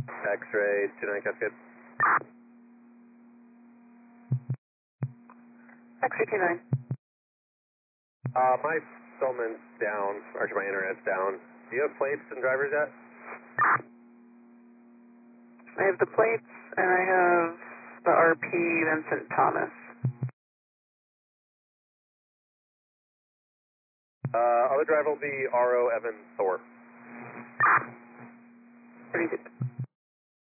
X-ray 29 Cascade. X-ray 29. My Solman's down, actually my internet's down. Do you have plates and drivers yet? I have the plates, and I have the RP Vincent Thomas. Other driver will be RO Evan Thor. Pretty good.